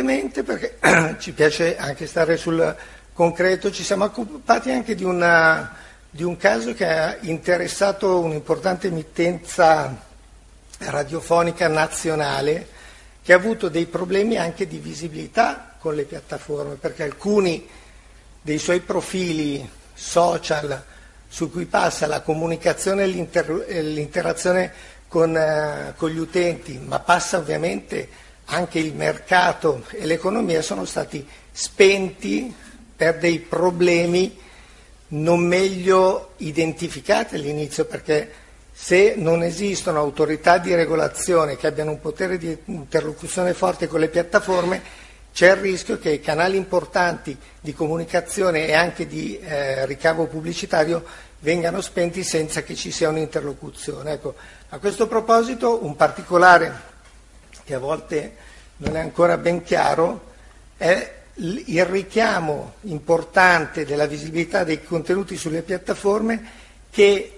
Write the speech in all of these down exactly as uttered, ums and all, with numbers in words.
brevemente, perché ci piace anche stare sul concreto, ci siamo occupati anche di, una, di un caso che ha interessato un'importante emittenza radiofonica nazionale che ha avuto dei problemi anche di visibilità con le piattaforme, perché alcuni dei suoi profili social su cui passa la comunicazione e l'inter- l'interazione con, eh, con gli utenti, ma passa ovviamente anche il mercato e l'economia, sono stati spenti per dei problemi non meglio identificati all'inizio, perché se non esistono autorità di regolazione che abbiano un potere di interlocuzione forte con le piattaforme, c'è il rischio che i canali importanti di comunicazione e anche di eh, ricavo pubblicitario vengano spenti senza che ci sia un'interlocuzione. Ecco, a questo proposito un particolare che a volte non è ancora ben chiaro è il richiamo importante della visibilità dei contenuti sulle piattaforme che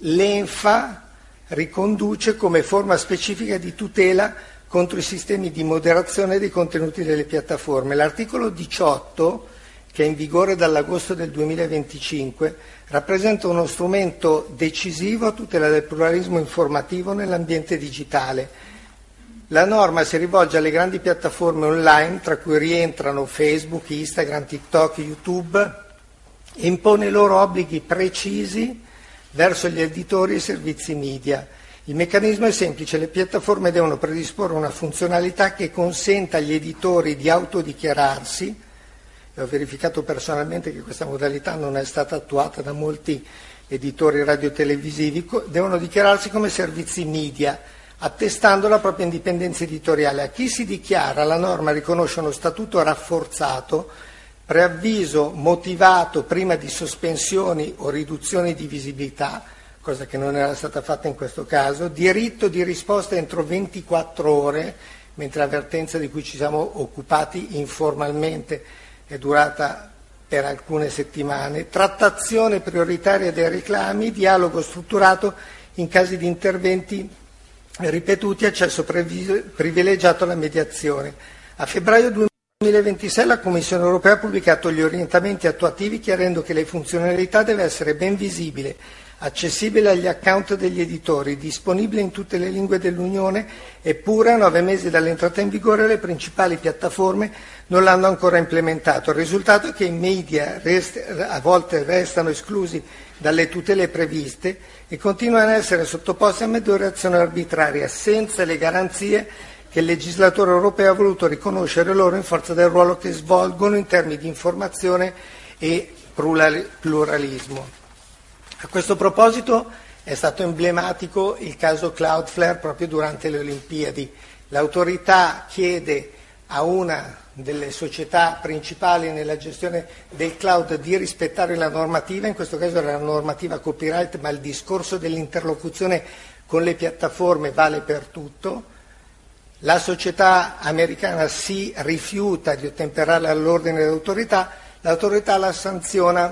l'ENFA riconduce come forma specifica di tutela contro i sistemi di moderazione dei contenuti delle piattaforme. L'articolo diciotto, che è in vigore dall'agosto del duemilaventicinque, rappresenta uno strumento decisivo a tutela del pluralismo informativo nell'ambiente digitale. La norma si rivolge alle grandi piattaforme online, tra cui rientrano Facebook, Instagram, TikTok, YouTube, e impone loro obblighi precisi verso gli editori e servizi media. Il meccanismo è semplice: le piattaforme devono predisporre una funzionalità che consenta agli editori di autodichiararsi, e ho verificato personalmente che questa modalità non è stata attuata da molti editori radiotelevisivi, devono dichiararsi come servizi media, attestando la propria indipendenza editoriale. A chi si dichiara la norma riconosce uno statuto rafforzato, preavviso motivato prima di sospensioni o riduzioni di visibilità, cosa che non era stata fatta in questo caso, diritto di risposta entro ventiquattro ore, mentre l'avvertenza di cui ci siamo occupati informalmente è durata per alcune settimane, trattazione prioritaria dei reclami, dialogo strutturato in casi di interventi ripetuti, accesso privilegiato alla mediazione. A febbraio duemilaventisei la Commissione europea ha pubblicato gli orientamenti attuativi chiarendo che le funzionalità deve essere ben visibile, accessibile agli account degli editori, disponibile in tutte le lingue dell'Unione, eppure a nove mesi dall'entrata in vigore le principali piattaforme non l'hanno ancora implementato. Il risultato è che i media rest- a volte restano esclusi dalle tutele previste e continuano a essere sottoposti a moderazione arbitraria, senza le garanzie che il legislatore europeo ha voluto riconoscere loro in forza del ruolo che svolgono in termini di informazione e pluralismo. A questo proposito è stato emblematico il caso Cloudflare proprio durante le Olimpiadi. L'autorità chiede a una delle società principali nella gestione del cloud di rispettare la normativa, in questo caso era la normativa copyright, ma il discorso dell'interlocuzione con le piattaforme vale per tutto. La società americana si rifiuta di ottemperare all'ordine dell'autorità, l'autorità la sanziona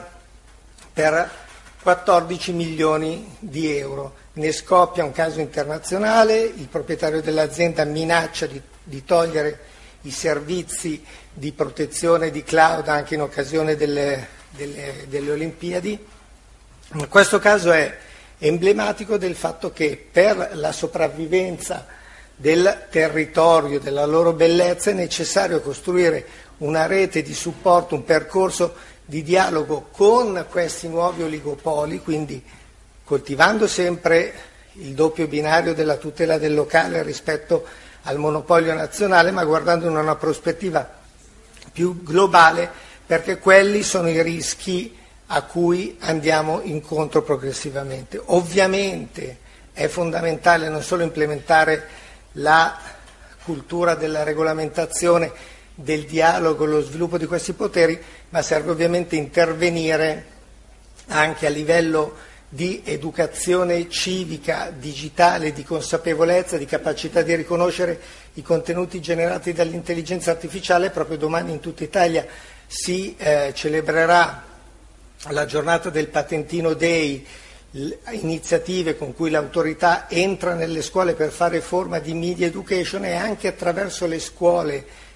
per quattordici milioni di euro. Ne scoppia un caso internazionale, il proprietario dell'azienda minaccia di, di togliere i servizi di protezione di cloud anche in occasione delle, delle, delle Olimpiadi. In questo caso è emblematico del fatto che per la sopravvivenza del territorio, della loro bellezza, è necessario costruire una rete di supporto, un percorso di dialogo con questi nuovi oligopoli, quindi coltivando sempre il doppio binario della tutela del locale rispetto al monopolio nazionale, ma guardando in una prospettiva più globale, perché quelli sono i rischi a cui andiamo incontro progressivamente. Ovviamente è fondamentale non solo implementare la cultura della regolamentazione, del dialogo, lo sviluppo di questi poteri, ma serve ovviamente intervenire anche a livello di educazione civica, digitale, di consapevolezza, di capacità di riconoscere i contenuti generati dall'intelligenza artificiale. Proprio domani in tutta Italia si eh, celebrerà la giornata del Patentino Day, iniziative con cui l'autorità entra nelle scuole per fare forma di media education e anche attraverso le scuole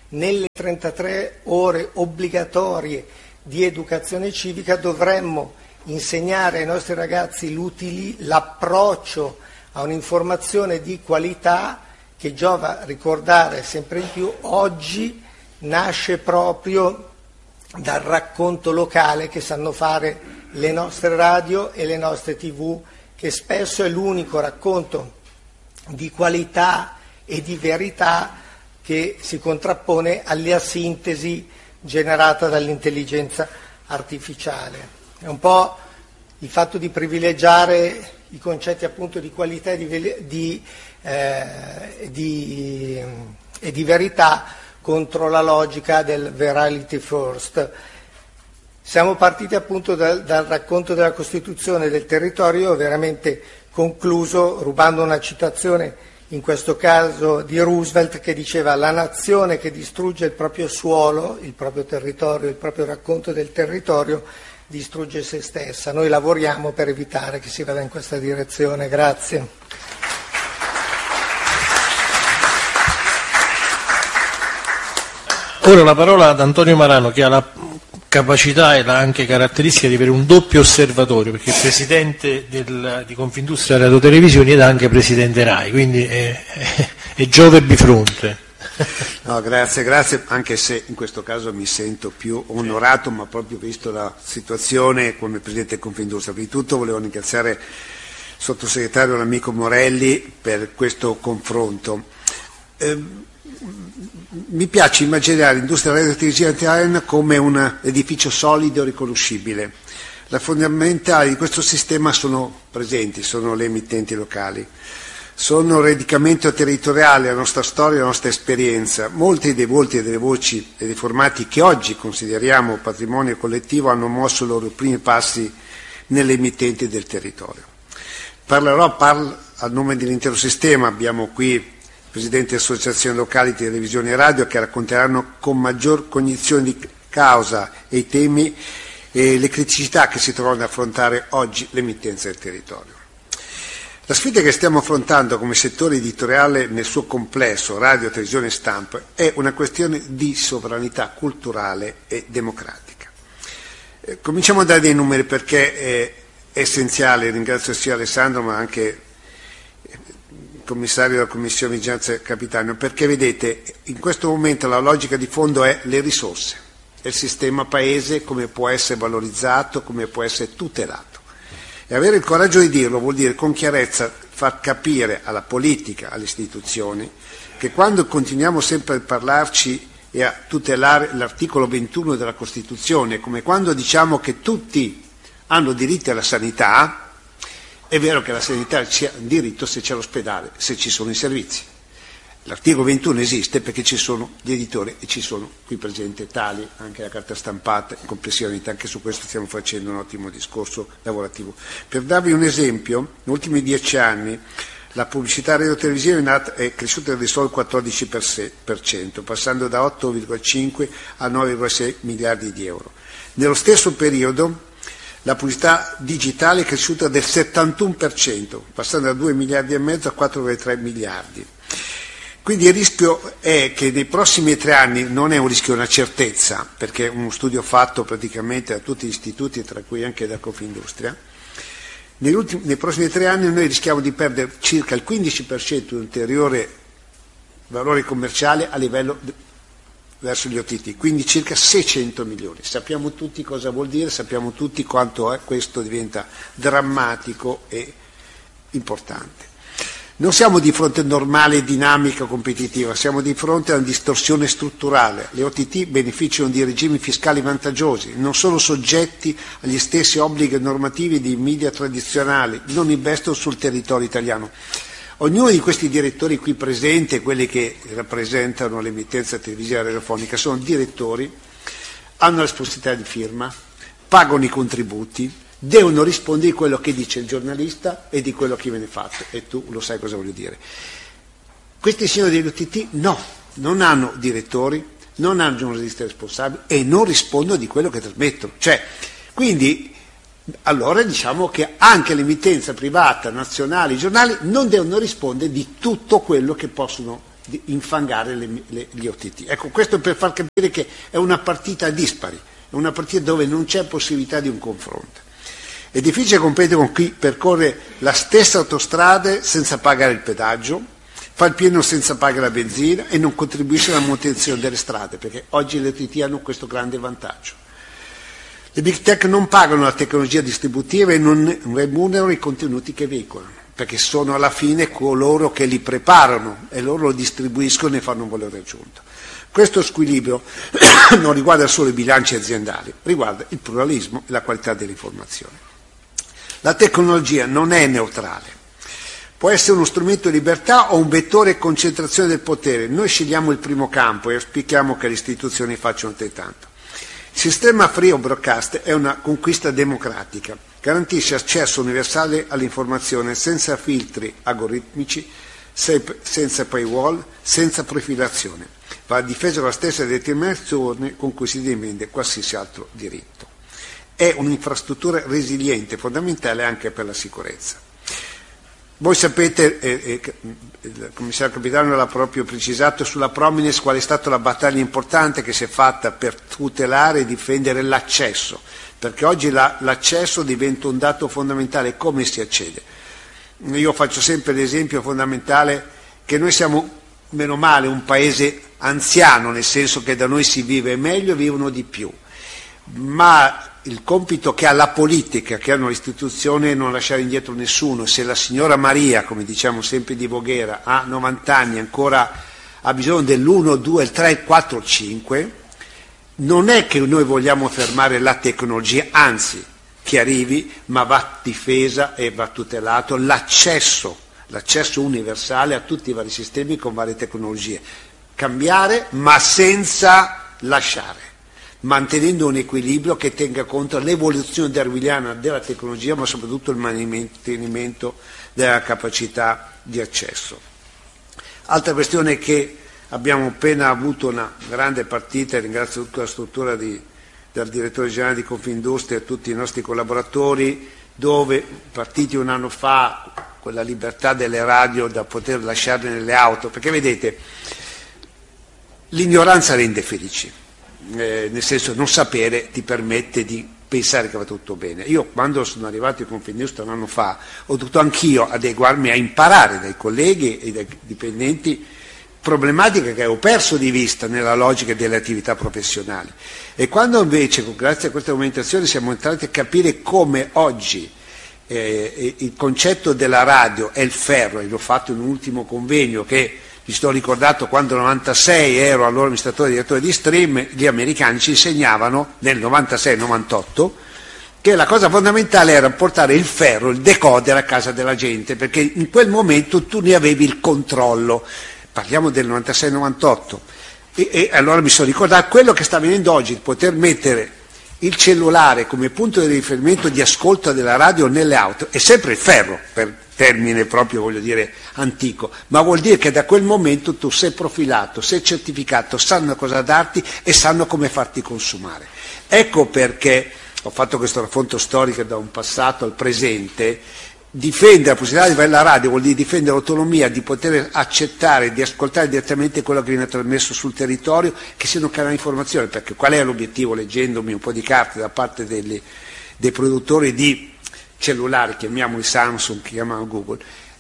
nelle trentatré ore obbligatorie di educazione civica dovremmo insegnare ai nostri ragazzi l'utili, l'approccio a un'informazione di qualità che, giova ricordare sempre di più, oggi nasce proprio dal racconto locale che sanno fare le nostre radio e le nostre tivù, che spesso è l'unico racconto di qualità e di verità che si contrappone alla sintesi generata dall'intelligenza artificiale. È un po' il fatto di privilegiare i concetti appunto di qualità e di, di, eh, di, e di verità contro la logica del veracity first. Siamo partiti appunto dal, dal racconto della Costituzione del territorio, veramente concluso rubando una citazione in questo caso di Roosevelt, che diceva: la nazione che distrugge il proprio suolo, il proprio territorio, il proprio racconto del territorio, distrugge se stessa. Noi lavoriamo per evitare che si vada in questa direzione. Grazie. Ora la parola ad Antonio Marano, che ha la capacità e la anche caratteristica di avere un doppio osservatorio, perché è presidente del, di Confindustria Radio Televisioni ed anche presidente RAI, quindi è, è, è Giove bifronte. No, grazie, grazie, anche se in questo caso mi sento più onorato, ma proprio visto la situazione come presidente di Confindustria. Prima di tutto volevo ringraziare il sottosegretario, l'amico Morelli, per questo confronto. Eh, mi piace immaginare l'industria radiotelevisiva italiana come un edificio solido e riconoscibile. Le fondamentali di questo sistema sono presenti, sono le emittenti locali. Sono un radicamento territoriale, la nostra storia, la nostra esperienza. Molti dei volti e delle voci e dei formati che oggi consideriamo patrimonio collettivo hanno mosso i loro primi passi nelle emittenti del territorio. Parlerò parlo a nome dell'intero sistema, abbiamo qui presidenti di associazioni locali di televisione e radio che racconteranno con maggior cognizione di causa e i temi e le criticità che si trovano ad affrontare oggi l'emittenza del territorio. La sfida che stiamo affrontando come settore editoriale nel suo complesso, radio, televisione e stampa, è una questione di sovranità culturale e democratica. Eh, cominciamo a dare dei numeri perché è essenziale, ringrazio sia Alessandro ma anche il commissario della Commissione Vigilanza Capitano, perché vedete, in questo momento la logica di fondo è le risorse, è il sistema paese, come può essere valorizzato, come può essere tutelato. E avere il coraggio di dirlo vuol dire con chiarezza far capire alla politica, alle istituzioni, che quando continuiamo sempre a parlarci e a tutelare l'articolo ventuno della Costituzione, come quando diciamo che tutti hanno diritto alla sanità, è vero che la sanità c'è un diritto se c'è l'ospedale, se ci sono i servizi. L'articolo ventuno esiste perché ci sono gli editori e ci sono qui presenti tali, anche la carta stampata, complessivamente, anche su questo stiamo facendo un ottimo discorso lavorativo. Per darvi un esempio, negli ultimi dieci anni la pubblicità radiotelevisiva è, nata, è cresciuta di solo il quattordici per cento, passando da otto virgola cinque a nove virgola sei miliardi di euro. Nello stesso periodo la pubblicità digitale è cresciuta del settantuno per cento, passando da due miliardi e mezzo a quattro virgola tre miliardi. Quindi il rischio è che nei prossimi tre anni, non è un rischio, è una certezza, perché è uno studio fatto praticamente da tutti gli istituti, tra cui anche da Confindustria, negli ultimi, nei prossimi tre anni noi rischiamo di perdere circa il quindici per cento di ulteriore valore commerciale a livello de, verso gli O T T, quindi circa seicento milioni. Sappiamo tutti cosa vuol dire, sappiamo tutti quanto è, questo diventa drammatico e importante. Non siamo di fronte a normale dinamica competitiva, siamo di fronte a una distorsione strutturale. Le O T T beneficiano di regimi fiscali vantaggiosi, non sono soggetti agli stessi obblighi normativi di media tradizionali, non investono sul territorio italiano. Ognuno di questi direttori qui presenti, quelli che rappresentano l'emittenza televisiva e radiofonica, sono direttori, hanno la responsabilità di firma, pagano i contributi, devono rispondere di quello che dice il giornalista e di quello che viene fatto, e tu lo sai cosa voglio dire. Questi signori degli O T T no, non hanno direttori, non hanno giornalisti responsabili e non rispondono di quello che trasmettono. Cioè, quindi, allora diciamo che anche l'emittenza privata, nazionale, i giornali non devono rispondere di tutto quello che possono di infangare le, le, gli O T T. Ecco, questo per far capire che è una partita dispari, è una partita dove non c'è possibilità di un confronto. È difficile competere con chi percorre la stessa autostrada senza pagare il pedaggio, fa il pieno senza pagare la benzina e non contribuisce alla manutenzione delle strade, perché oggi le O T T hanno questo grande vantaggio. Le big tech non pagano la tecnologia distributiva e non remunerano i contenuti che veicolano, perché sono alla fine coloro che li preparano e loro lo distribuiscono e fanno un valore aggiunto. Questo squilibrio non riguarda solo i bilanci aziendali, riguarda il pluralismo e la qualità dell'informazione. La tecnologia non è neutrale, può essere uno strumento di libertà o un vettore di concentrazione del potere. Noi scegliamo il primo campo e auspichiamo che le istituzioni facciano altrettanto. Il sistema free of broadcast è una conquista democratica, garantisce accesso universale all'informazione senza filtri algoritmici, senza paywall, senza profilazione. Va difesa con la stessa determinazione con cui si difende qualsiasi altro diritto. È un'infrastruttura resiliente, fondamentale anche per la sicurezza. Voi sapete, eh, eh, il commissario Capitano l'ha proprio precisato sulla prominence, qual è stata la battaglia importante che si è fatta per tutelare e difendere l'accesso, perché oggi la, l'accesso diventa un dato fondamentale, come si accede. Io faccio sempre l'esempio fondamentale che noi siamo, meno male, un paese anziano, nel senso che da noi si vive meglio e vivono di più, ma il compito che ha la politica, che hanno le istituzioni, è non lasciare indietro nessuno. Se la signora Maria, come diciamo sempre di Voghera, ha novanta anni e ancora ha bisogno dell'uno, due, il tre, il quattro, il cinque, non è che noi vogliamo fermare la tecnologia, anzi, che arrivi, ma va difesa e va tutelato l'accesso, l'accesso universale a tutti i vari sistemi con varie tecnologie. Cambiare, ma senza lasciare, mantenendo un equilibrio che tenga conto dell'evoluzione darwiniana della tecnologia, ma soprattutto il mantenimento della capacità di accesso. Altra questione è che abbiamo appena avuto una grande partita, e ringrazio tutta la struttura di, del direttore generale di Confindustria e tutti i nostri collaboratori, dove partiti un anno fa con la libertà delle radio da poter lasciarle nelle auto, perché vedete, l'ignoranza rende felici. Eh, nel senso, non sapere ti permette di pensare che va tutto bene. Io quando sono arrivato in Confindustria un anno fa ho dovuto anch'io adeguarmi a imparare dai colleghi e dai dipendenti problematiche che avevo perso di vista nella logica delle attività professionali, e quando invece grazie a questa argomentazione siamo entrati a capire come oggi eh, il concetto della radio è il ferro, e l'ho fatto in un ultimo convegno che mi sto ricordato quando nel novantasei ero allora amministratore direttore di Stream, gli americani ci insegnavano nel novantasei novantotto che la cosa fondamentale era portare il ferro, il decoder a casa della gente, perché in quel momento tu ne avevi il controllo. Parliamo del novantasei novantotto, e, e allora mi sono ricordato quello che sta avvenendo oggi, di poter mettere il cellulare come punto di riferimento di ascolto della radio nelle auto. È sempre il ferro, per termine proprio, voglio dire, antico, ma vuol dire che da quel momento tu sei profilato, sei certificato, sanno cosa darti e sanno come farti consumare. Ecco perché ho fatto questo racconto storico da un passato al presente. Difendere la possibilità di avere la radio vuol dire difendere l'autonomia di poter accettare, di ascoltare direttamente quello che viene trasmesso sul territorio, che siano canali di informazione, perché qual è l'obiettivo, leggendomi un po' di carte da parte delle, dei produttori di cellulari, chiamiamoli Samsung, chiamiamoli Google,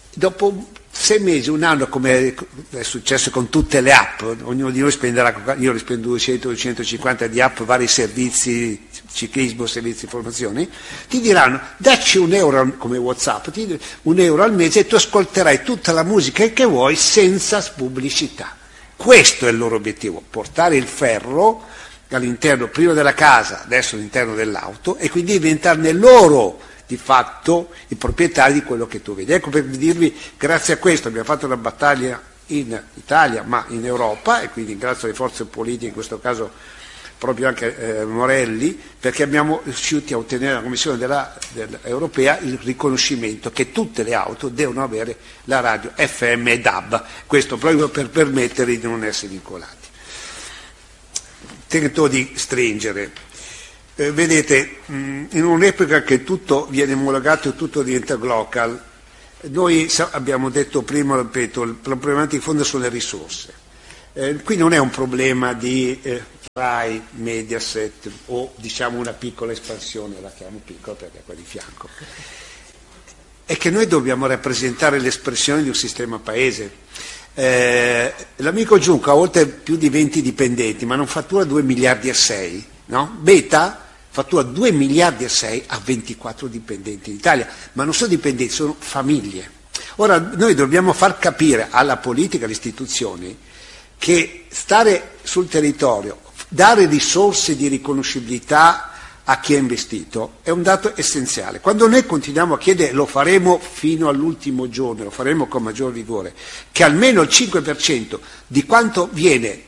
dopo sei mesi, un anno, come è successo con tutte le app, ognuno di noi spenderà, io ne spendo duecento duecentocinquanta di app, vari servizi, ciclismo, servizi di informazioni, ti diranno dacci un euro come WhatsApp, ti, un euro al mese e tu ascolterai tutta la musica che vuoi senza pubblicità. Questo è il loro obiettivo, portare il ferro all'interno prima della casa, adesso all'interno dell'auto, e quindi diventarne loro di fatto i proprietari di quello che tu vedi. Ecco, per dirvi, grazie a questo abbiamo fatto una battaglia in Italia ma in Europa, e quindi grazie alle forze politiche, in questo caso proprio anche eh, Morelli, perché abbiamo riusciti a ottenere dalla Commissione della, della, europea il riconoscimento che tutte le auto devono avere la radio F M e D A B, questo proprio per permettere di non essere vincolati. Tento di stringere. Eh, vedete, mh, in un'epoca che tutto viene omologato e tutto diventa glocal, Noi abbiamo detto prima, ripeto, il problema di fondo sono le risorse. Eh, qui non è un problema di eh, Rai, Mediaset o diciamo una piccola espansione, la chiamo piccola perché è qua di fianco. È che noi dobbiamo rappresentare l'espressione di un sistema paese. Eh, l'amico Giunco ha oltre più di venti dipendenti, ma non fattura due miliardi e sei, no? Beta fattura due miliardi e sei a ventiquattro dipendenti in Italia, ma non sono dipendenti, sono famiglie. Ora noi dobbiamo far capire alla politica, alle istituzioni, che stare sul territorio, dare risorse di riconoscibilità a chi ha investito è un dato essenziale. Quando noi continuiamo a chiedere, lo faremo fino all'ultimo giorno, lo faremo con maggior rigore, che almeno il cinque per cento di quanto viene,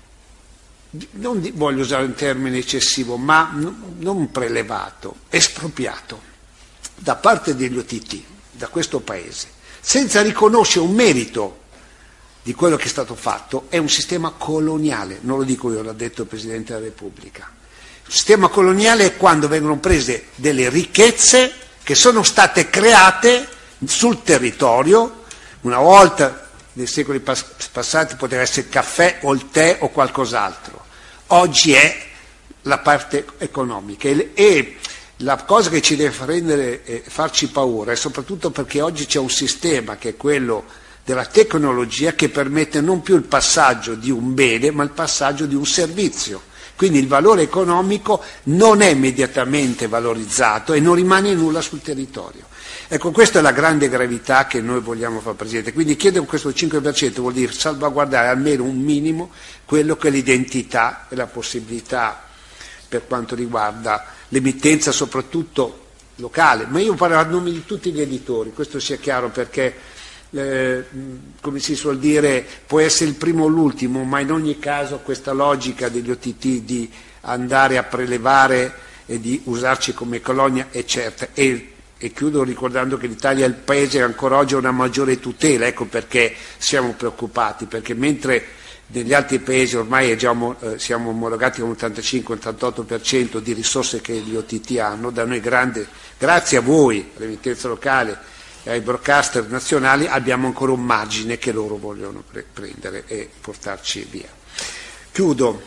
non di, voglio usare un termine eccessivo, ma n- non prelevato, espropriato da parte degli O T T, da questo Paese, senza riconoscere un merito di quello che è stato fatto, è un sistema coloniale, non lo dico io, l'ha detto il Presidente della Repubblica. Il sistema coloniale è quando vengono prese delle ricchezze che sono state create sul territorio, una volta nei secoli pass- passati poteva essere il caffè o il tè o qualcos'altro, oggi è la parte economica e, e la cosa che ci deve rendere, eh, farci paura è soprattutto perché oggi c'è un sistema che è quello della tecnologia che permette non più il passaggio di un bene ma il passaggio di un servizio, quindi il valore economico non è immediatamente valorizzato e non rimane nulla sul territorio. Ecco, questa è la grande gravità che noi vogliamo far presente, quindi chiedere questo cinque per cento vuol dire salvaguardare almeno un minimo quello che è l'identità e la possibilità per quanto riguarda l'emittenza soprattutto locale, ma io parlo a nome di tutti gli editori, questo sia chiaro perché eh, come si suol dire può essere il primo o l'ultimo, ma in ogni caso questa logica degli O T T di andare a prelevare e di usarci come colonia è certa. E, e chiudo ricordando che l'Italia è il paese che ancora oggi ha una maggiore tutela, ecco perché siamo preoccupati, perché mentre negli altri paesi ormai già, eh, siamo omologati con l'ottantacinque ottantotto per cento di risorse che gli O T T hanno, da noi grande, grazie a voi, all'emittenza locale e ai broadcaster nazionali, abbiamo ancora un margine che loro vogliono pre- prendere e portarci via. Chiudo.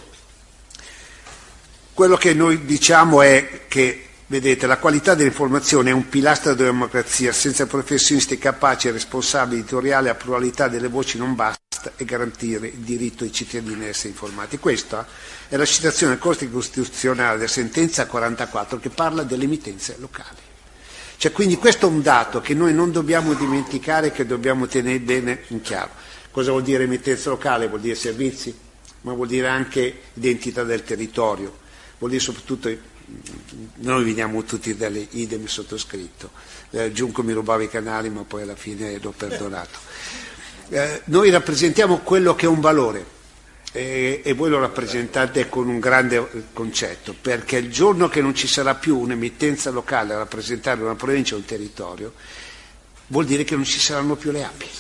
Quello che noi diciamo è che, vedete, la qualità dell'informazione è un pilastro della democrazia, senza professionisti capaci e responsabili editoriali a pluralità delle voci non basta e garantire il diritto ai cittadini a essere informati. Questa è la citazione del Corte Costituzionale della sentenza quarantaquattro che parla delle emittenze locali. Cioè, quindi questo è un dato che noi non dobbiamo dimenticare, che dobbiamo tenere bene in chiaro. Cosa vuol dire emittenza locale? Vuol dire servizi, ma vuol dire anche identità del territorio, vuol dire soprattutto, noi veniamo tutti dalle idem sottoscritto, eh, Giunco mi rubava i canali ma poi alla fine l'ho perdonato. Eh, noi rappresentiamo quello che è un valore e, e voi lo rappresentate con un grande concetto, perché il giorno che non ci sarà più un'emittenza locale a rappresentare una provincia o un territorio vuol dire che non ci saranno più le api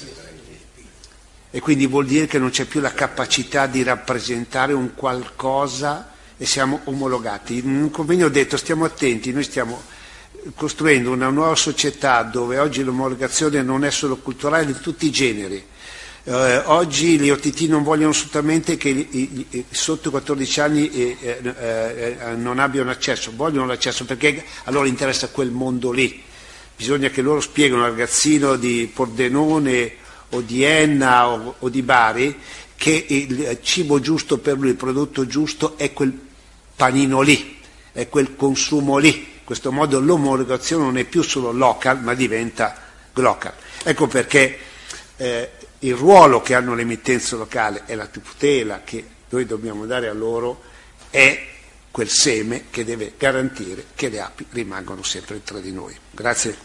e quindi vuol dire che non c'è più la capacità di rappresentare un qualcosa e siamo omologati. In un convegno ho detto stiamo attenti, noi stiamo costruendo una nuova società dove oggi l'omologazione non è solo culturale di tutti i generi. Eh, oggi gli O T T non vogliono assolutamente che i, i, i, sotto i quattordici anni eh, eh, eh, non abbiano accesso, vogliono l'accesso perché a loro interessa quel mondo lì. Bisogna che loro spieghino al ragazzino di Pordenone o di Enna o, o di Bari che il cibo giusto per lui, il prodotto giusto è quel panino lì, è quel consumo lì. In questo modo l'omologazione non è più solo local ma diventa global. Ecco perché eh, il ruolo che hanno l'emittenza locale e la tutela che noi dobbiamo dare a loro è quel seme che deve garantire che le api rimangano sempre tra di noi. Grazie.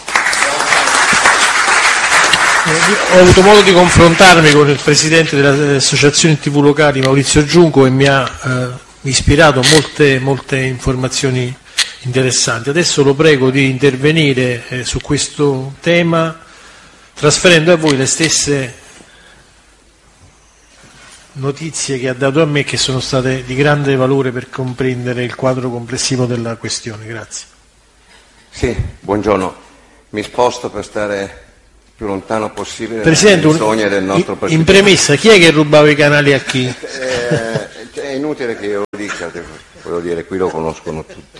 Ho avuto modo di confrontarmi con il presidente delle associazioni tivù locali Maurizio Giunco e mi ha eh, ispirato molte, molte informazioni interessanti. Adesso lo prego di intervenire eh, su questo tema trasferendo a voi le stesse notizie che ha dato a me, che sono state di grande valore per comprendere il quadro complessivo della questione. Grazie. Sì, buongiorno. Mi sposto per stare più lontano possibile Presidente, dalle menzogne del nostro in, partito. in premessa, chi è che rubava i canali a chi? Eh, è inutile che io lo dica, voglio dire, qui lo conoscono tutti.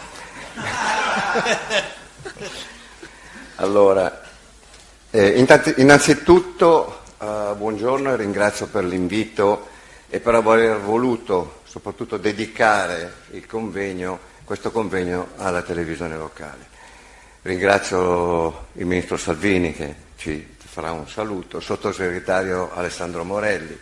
Allora, eh, intanto, innanzitutto eh, buongiorno e ringrazio per l'invito e per aver voluto soprattutto dedicare il convegno, questo convegno alla televisione locale. Ringrazio il Ministro Salvini che ci farà un saluto, il Sottosegretario Alessandro Morelli,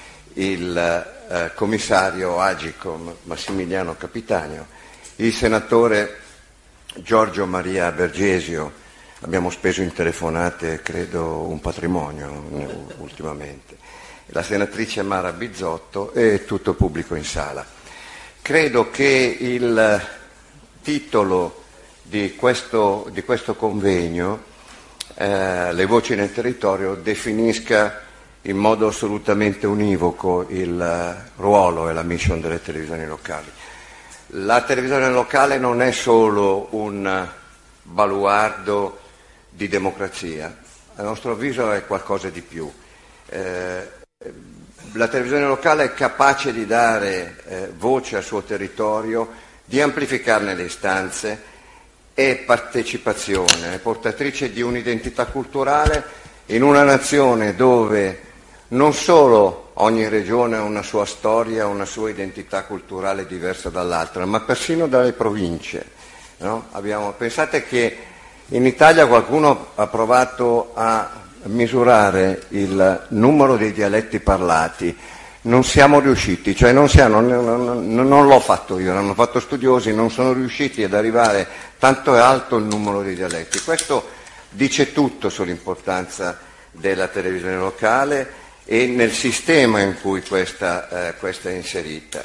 il eh, Commissario Agicom Massimiliano Capitanio, il Senatore Giorgio Maria Bergesio. Abbiamo speso in telefonate, credo, un patrimonio ultimamente, la senatrice Mara Bizzotto e tutto il pubblico in sala. Credo che il titolo di questo, di questo convegno, eh, Le voci nel territorio, definisca in modo assolutamente univoco il ruolo e la mission delle televisioni locali. La televisione locale non è solo un baluardo di democrazia, a nostro avviso è qualcosa di più. Eh, la televisione locale è capace di dare eh, voce al suo territorio, di amplificarne le istanze, è partecipazione, è portatrice di un'identità culturale in una nazione dove non solo ogni regione ha una sua storia, una sua identità culturale diversa dall'altra, ma persino dalle province. No? Abbiamo, pensate che in Italia qualcuno ha provato a misurare il numero dei dialetti parlati, non siamo riusciti, cioè non, siamo, non, non, non l'ho fatto io, l'hanno fatto studiosi, non sono riusciti ad arrivare, tanto è alto il numero dei dialetti. Questo dice tutto sull'importanza della televisione locale e nel sistema in cui questa, eh, questa è inserita.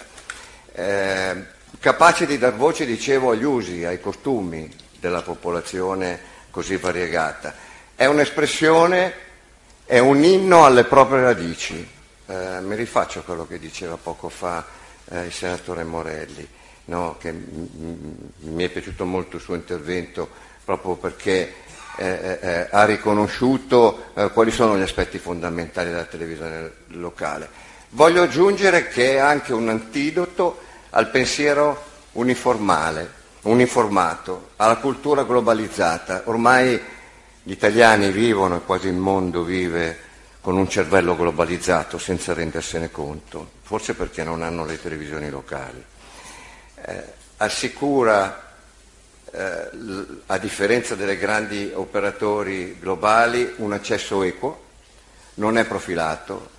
Eh, capace di dar voce, dicevo, agli usi, ai costumi della popolazione così variegata. È un'espressione, è un inno alle proprie radici. Eh, mi rifaccio a quello che diceva poco fa eh, il senatore Morelli, no? Che m- m- mi è piaciuto molto il suo intervento proprio perché eh, eh, ha riconosciuto eh, quali sono gli aspetti fondamentali della televisione locale. Voglio aggiungere che è anche un antidoto al pensiero uniformale, uniformato, alla cultura globalizzata. Ormai gli italiani vivono e quasi il mondo vive con un cervello globalizzato senza rendersene conto, forse perché non hanno le televisioni locali. Eh, assicura, eh, l- a differenza dei grandi operatori globali, un accesso equo, non è profilato,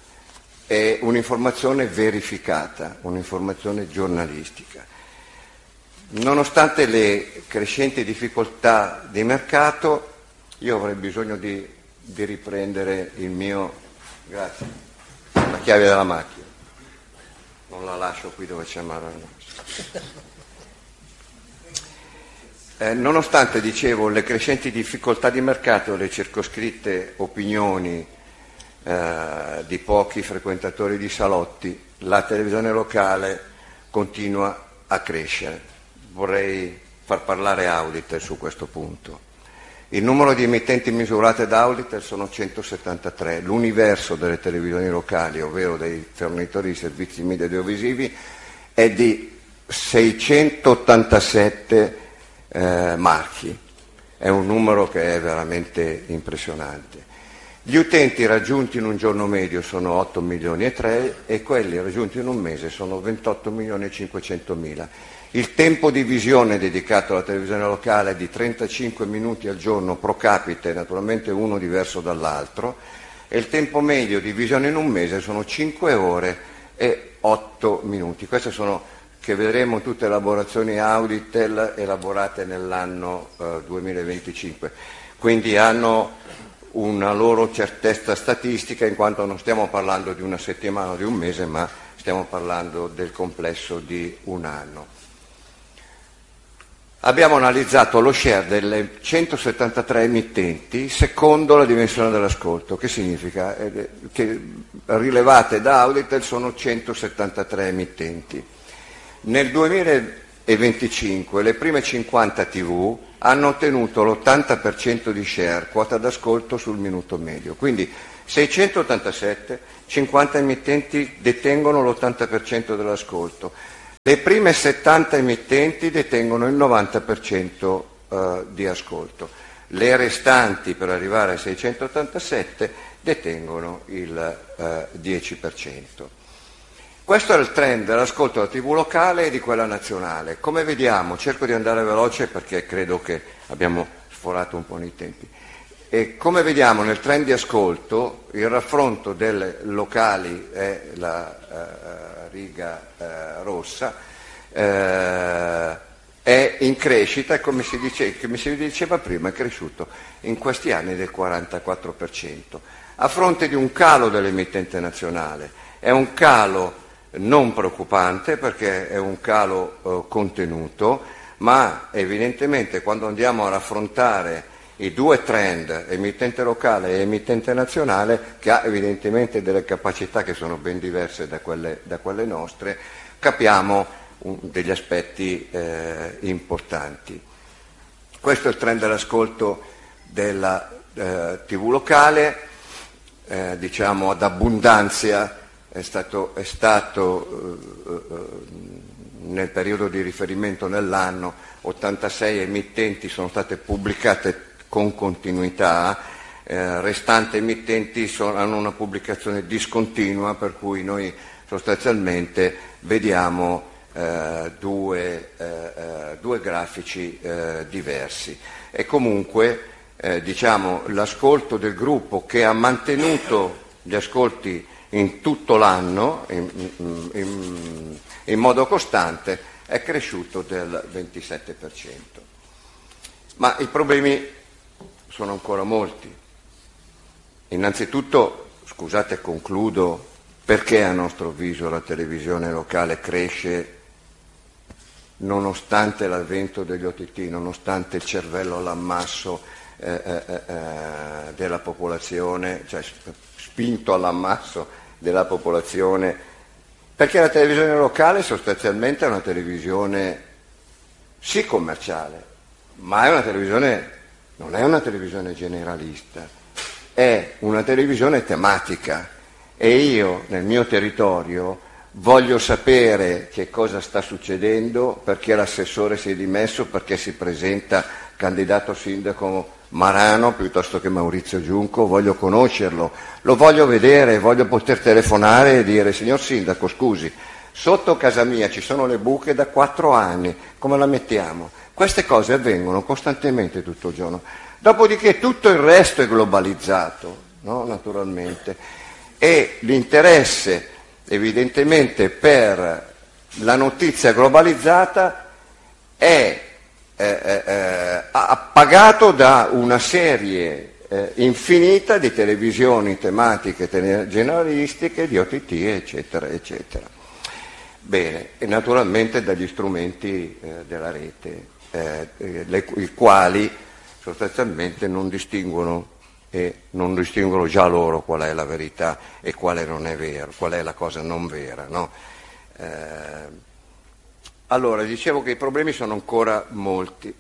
è un'informazione verificata, un'informazione giornalistica. Nonostante le crescenti difficoltà di mercato, io avrei bisogno di, di riprendere il mio, grazie, la chiave della macchina. Non la lascio qui dove c'è Mara. Eh, nonostante, dicevo, le crescenti difficoltà di mercato e le circoscritte opinioni eh, di pochi frequentatori di salotti, la televisione locale continua a crescere. Vorrei far parlare Auditel su questo punto. Il numero di emittenti misurate da Auditel sono centosettantatré, l'universo delle televisioni locali, ovvero dei fornitori di servizi media audiovisivi, è di seicentottantasette eh, marchi, è un numero che è veramente impressionante. Gli utenti raggiunti in un giorno medio sono otto milioni e tre e quelli raggiunti in un mese sono ventotto milioni e cinquecentomila. Il tempo di visione dedicato alla televisione locale è di trentacinque minuti al giorno pro capite, naturalmente uno diverso dall'altro, e il tempo medio di visione in un mese sono cinque ore e otto minuti. Queste sono, che vedremo, tutte elaborazioni Auditel elaborate nell'anno eh, duemilaventicinque, quindi hanno una loro certezza statistica, in quanto non stiamo parlando di una settimana o di un mese, ma stiamo parlando del complesso di un anno. Abbiamo analizzato lo share delle centosettantatré emittenti secondo la dimensione dell'ascolto. Che significa? Eh, che rilevate da Auditel sono centosettantatré emittenti. Nel duemila e venticinque, le prime cinquanta tivù hanno ottenuto l'ottanta per cento di share, quota d'ascolto sul minuto medio. Quindi seicentottantasette, cinquanta emittenti detengono l'ottanta per cento dell'ascolto. Le prime settanta emittenti detengono il novanta per cento eh, di ascolto. Le restanti, per arrivare a seicentottantasette, detengono il eh, dieci per cento. Questo è il trend dell'ascolto della tivù locale e di quella nazionale. Come vediamo, cerco di andare veloce perché credo che abbiamo sforato un po' nei tempi. E come vediamo nel trend di ascolto, il raffronto delle locali è la uh, riga uh, rossa, uh, è in crescita e come si, dice, come si diceva prima è cresciuto in questi anni del quarantaquattro per cento, a fronte di un calo dell'emittente nazionale. È un calo non preoccupante perché è un calo uh, contenuto, ma evidentemente quando andiamo a raffrontare i due trend, emittente locale e emittente nazionale, che ha evidentemente delle capacità che sono ben diverse da quelle, da quelle nostre, capiamo un, degli aspetti eh, importanti. Questo è il trend dell'ascolto della eh, tivù locale, eh, diciamo ad abbondanza. È stato, è stato eh, eh, nel periodo di riferimento nell'anno, ottantasei emittenti sono state pubblicate con continuità, eh, restanti emittenti sono, hanno una pubblicazione discontinua, per cui noi sostanzialmente vediamo eh, due, eh, due grafici eh, diversi. E comunque eh, diciamo, l'ascolto del gruppo che ha mantenuto gli ascolti in tutto l'anno, in, in, in modo costante, è cresciuto del ventisette per cento. Ma i problemi sono ancora molti. Innanzitutto, scusate, concludo, perché a nostro avviso la televisione locale cresce nonostante l'avvento degli O T T, nonostante il cervello all'ammasso eh, eh, eh, della popolazione, cioè spinto all'ammasso della popolazione, perché la televisione locale sostanzialmente è una televisione sì commerciale, ma è una televisione, non è una televisione generalista, è una televisione tematica e io nel mio territorio voglio sapere che cosa sta succedendo, perché l'assessore si è dimesso, perché si presenta candidato sindaco Marano piuttosto che Maurizio Giunco, voglio conoscerlo, lo voglio vedere, voglio poter telefonare e dire: signor sindaco, scusi, sotto casa mia ci sono le buche da quattro anni, come la mettiamo? Queste cose avvengono costantemente tutto il giorno. Dopodiché tutto il resto è globalizzato, no? Naturalmente, e l'interesse evidentemente per la notizia globalizzata è Eh, eh, appagato da una serie eh, infinita di televisioni tematiche generalistiche, di O T T, eccetera, eccetera. Bene, e naturalmente dagli strumenti eh, della rete, eh, le, i quali sostanzialmente non distinguono e non distinguono già loro qual è la verità e quale non è vero, qual è la cosa non vera, no? Eh, Allora, dicevo che i problemi sono ancora molti,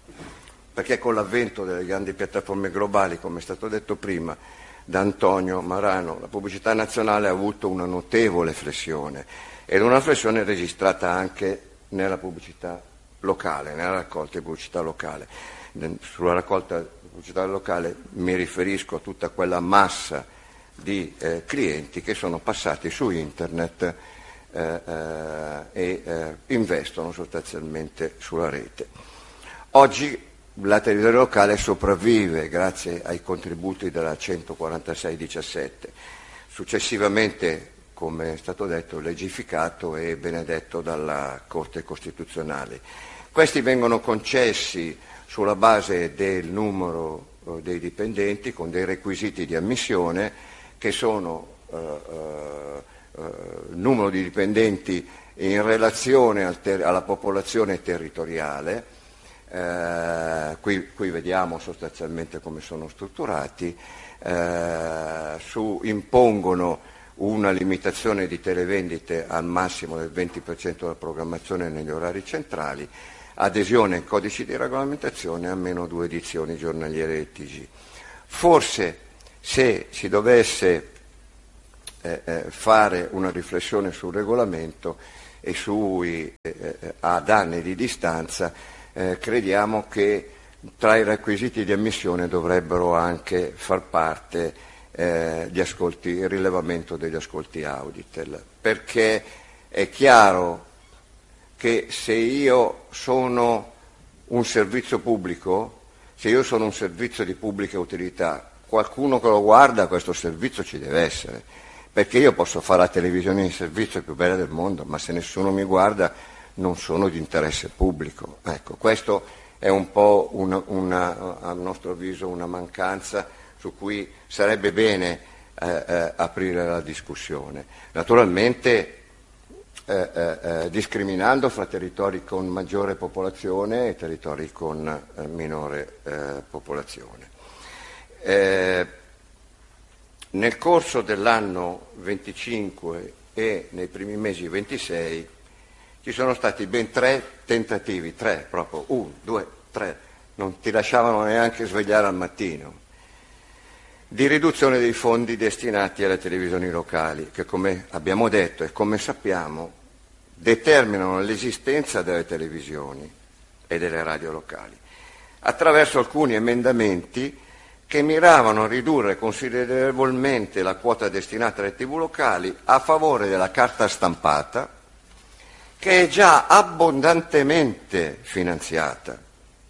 perché con l'avvento delle grandi piattaforme globali, come è stato detto prima da Antonio Marano, la pubblicità nazionale ha avuto una notevole flessione, ed una flessione registrata anche nella pubblicità locale, nella raccolta di pubblicità locale. Sulla raccolta di pubblicità locale mi riferisco a tutta quella massa di eh, clienti che sono passati su internet Eh, eh, e eh, investono sostanzialmente sulla rete. Oggi la televisione locale sopravvive grazie ai contributi della centoquarantasei diciassette, successivamente, come è stato detto, legificato e benedetto dalla Corte Costituzionale. Questi vengono concessi sulla base del numero eh, dei dipendenti, con dei requisiti di ammissione che sono eh, eh, Uh, numero di dipendenti in relazione al ter- alla popolazione territoriale, uh, qui, qui vediamo sostanzialmente come sono strutturati, uh, su, impongono una limitazione di televendite al massimo del venti per cento della programmazione negli orari centrali, adesione ai codici di regolamentazione, almeno due edizioni giornaliere del T G. Forse se si dovesse eh, eh, fare una riflessione sul regolamento e sui eh, ad anni di distanza, eh, crediamo che tra i requisiti di ammissione dovrebbero anche far parte eh, gli ascolti, il rilevamento degli ascolti Auditel, perché è chiaro che se io sono un servizio pubblico, se io sono un servizio di pubblica utilità, qualcuno che lo guarda questo servizio ci deve essere, perché io posso fare la televisione di servizio più bella del mondo, ma se nessuno mi guarda non sono di interesse pubblico. Ecco, questo è un po' una, una, a nostro avviso una mancanza su cui sarebbe bene eh, eh, aprire la discussione. Naturalmente eh, eh, eh, discriminando fra territori con maggiore popolazione e territori con eh, minore eh, popolazione. Eh, nel corso dell'anno venticinque e nei primi mesi ventisei ci sono stati ben tre tentativi, tre proprio, uno, due, tre, non ti lasciavano neanche svegliare al mattino, di riduzione dei fondi destinati alle televisioni locali, che come abbiamo detto e come sappiamo determinano l'esistenza delle televisioni e delle radio locali, attraverso alcuni emendamenti che miravano a ridurre considerevolmente la quota destinata alle tivù locali a favore della carta stampata, che è già abbondantemente finanziata.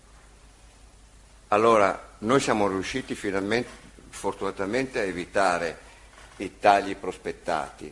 Allora, noi siamo riusciti finalmente, fortunatamente, a evitare i tagli prospettati,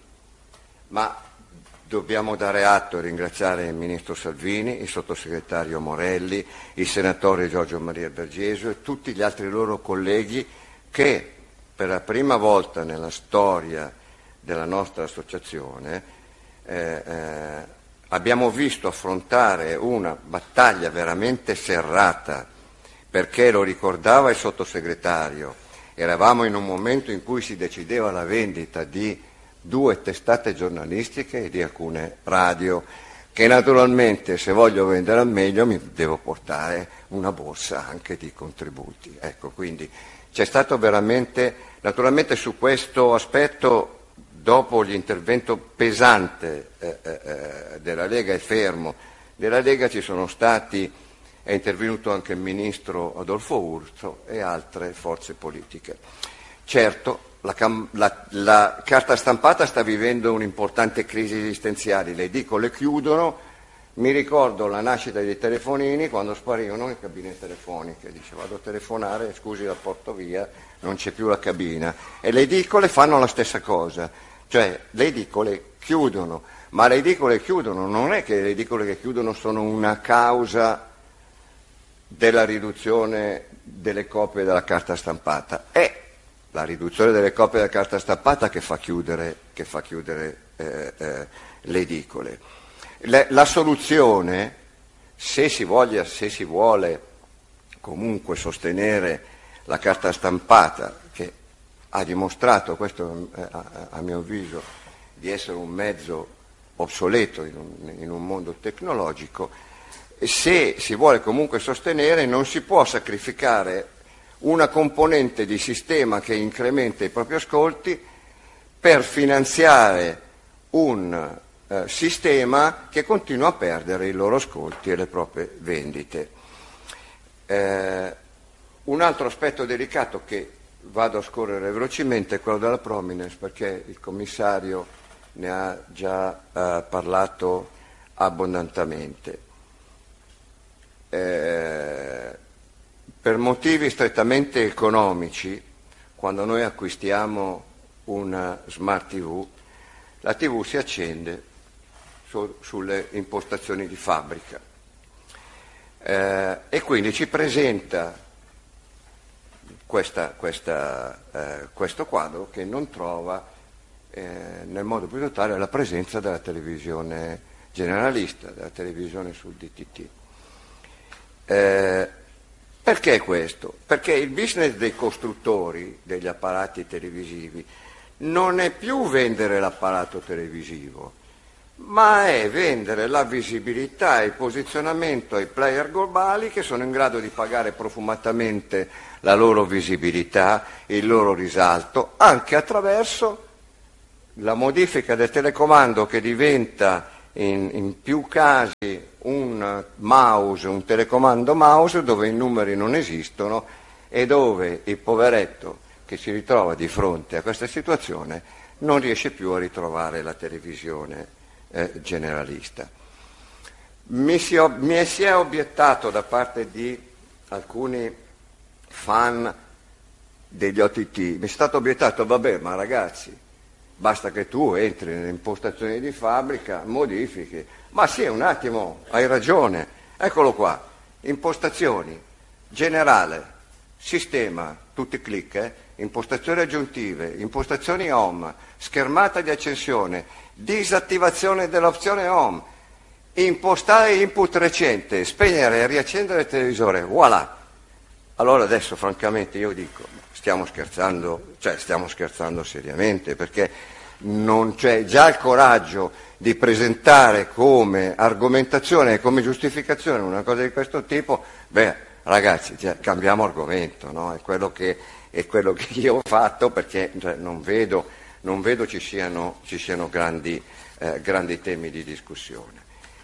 ma dobbiamo dare atto e ringraziare il Ministro Salvini, il Sottosegretario Morelli, il Senatore Giorgio Maria Bergesio e tutti gli altri loro colleghi che per la prima volta nella storia della nostra associazione eh, eh, abbiamo visto affrontare una battaglia veramente serrata, perché lo ricordava il Sottosegretario, eravamo in un momento in cui si decideva la vendita di due testate giornalistiche e di alcune radio, che naturalmente se voglio vendere al meglio mi devo portare una borsa anche di contributi. Ecco, quindi c'è stato veramente, naturalmente su questo aspetto, dopo l'intervento pesante eh, eh, della Lega e fermo della Lega, ci sono stati, è intervenuto anche il Ministro Adolfo Urso e altre forze politiche. Certo, La, la, la carta stampata sta vivendo un'importante crisi esistenziale, le edicole chiudono, mi ricordo la nascita dei telefonini quando sparivano le cabine telefoniche, dice vado a telefonare, scusi la porto via, non c'è più la cabina, e le edicole fanno la stessa cosa, cioè le edicole chiudono, ma le edicole chiudono, non è che le edicole che chiudono sono una causa della riduzione delle copie della carta stampata, è la riduzione delle copie della carta stampata che fa chiudere, che fa chiudere eh, eh, le edicole. Le, la soluzione, se si, voglia, se si vuole comunque sostenere la carta stampata, che ha dimostrato, questo eh, a, a mio avviso, di essere un mezzo obsoleto in un, in un mondo tecnologico, se si vuole comunque sostenere non si può sacrificare una componente di sistema che incrementa i propri ascolti per finanziare un eh, sistema che continua a perdere i loro ascolti e le proprie vendite. Eh, un altro aspetto delicato che vado a scorrere velocemente è quello della prominence, perché il commissario ne ha già eh, parlato abbondantemente. Eh, Per motivi strettamente economici, quando noi acquistiamo una smart tivù, la tivù si accende su, sulle impostazioni di fabbrica eh, e quindi ci presenta questa, questa, eh, questo quadro che non trova eh, nel modo più totale la presenza della televisione generalista, della televisione sul D T T. Eh, Perché questo? Perché il business dei costruttori degli apparati televisivi non è più vendere l'apparato televisivo, ma è vendere la visibilità e il posizionamento ai player globali che sono in grado di pagare profumatamente la loro visibilità, il loro risalto, anche attraverso la modifica del telecomando che diventa in, in più casi un mouse, un telecomando mouse dove i numeri non esistono e dove il poveretto che si ritrova di fronte a questa situazione non riesce più a ritrovare la televisione eh, generalista. Mi si, mi si è obiettato da parte di alcuni fan degli O T T, mi è stato obiettato, vabbè, ma ragazzi, basta che tu entri nelle impostazioni di fabbrica, modifichi. Ma sì, un attimo, hai ragione, eccolo qua, impostazioni, generale, sistema, tutti clic, eh? Impostazioni aggiuntive, impostazioni home, schermata di accensione, disattivazione dell'opzione home, impostare input recente, spegnere e riaccendere il televisore, voilà. Allora adesso francamente io dico, stiamo scherzando, cioè stiamo scherzando seriamente, perché non c'è già il coraggio di presentare come argomentazione e come giustificazione una cosa di questo tipo, beh ragazzi, cioè, cambiamo argomento, no? È quello che, è quello che io ho fatto, perché cioè, non vedo, non vedo ci siano, ci siano grandi, eh, grandi temi di discussione.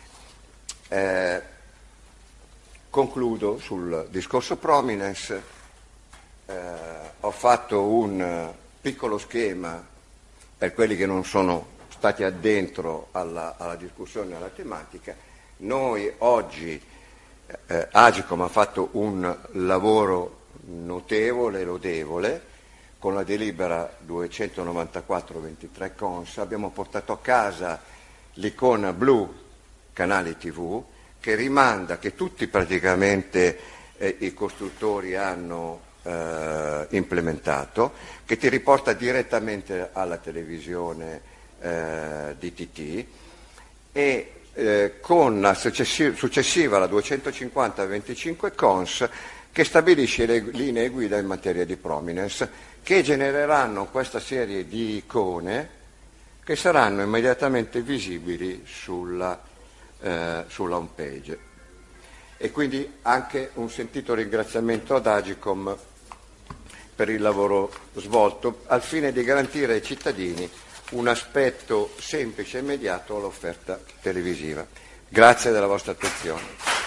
Eh, concludo sul discorso prominence, eh, ho fatto un piccolo schema per quelli che non sono stati addentro alla, alla discussione, alla tematica. Noi oggi, eh, Agcom ha fatto un lavoro notevole, lodevole, con la delibera duecentonovantaquattro ventitré Cons, abbiamo portato a casa l'icona blu canale tivù, che rimanda, che tutti praticamente eh, i costruttori hanno eh, implementato, che ti riporta direttamente alla televisione eh, D T T e eh, con la successiva, successiva la duecentocinquanta venticinque Cons, che stabilisce le linee guida in materia di prominence, che genereranno questa serie di icone che saranno immediatamente visibili sulla Eh, sulla home page. E quindi anche un sentito ringraziamento ad Agcom per il lavoro svolto al fine di garantire ai cittadini un aspetto semplice e immediato all'offerta televisiva. Grazie della vostra attenzione.